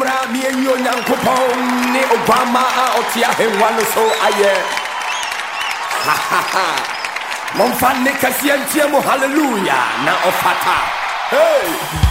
Mura mi enyo nyankopon ni Obama otia henwa no so aye. Ha ha ha. Mon fan ne kasientie mo hallelujah na ofata. Hey.